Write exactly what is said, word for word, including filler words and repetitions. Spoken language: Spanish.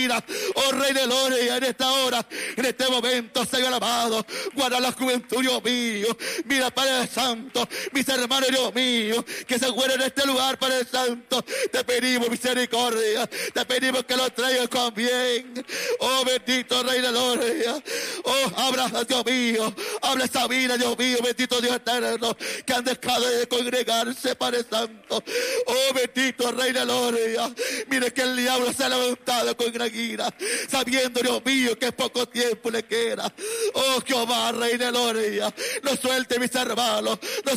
vida. Oh Rey de Gloria, en esta hora, en este momento, Señor amado, guarda la juventud, Dios mío. Mira, Padre Santo, mis hermanos, Dios mío, que se encuentran en este lugar, Padre Santo. Te pedimos misericordia, te pedimos que lo traigas con bien. Oh bendito Rey de Gloria. Oh, habla, Dios mío, habla esa vida, Dios mío, bendito Dios eterno, que han dejado de congregarse, Padre Santo. Oh bendito Rey de Gloria. Mire que el diablo se ha levantado con gran ira, sabiendo, Dios mío, que poco tiempo le queda. Oh Jehová, Rey de Gloria, no suelte mis hermanos, no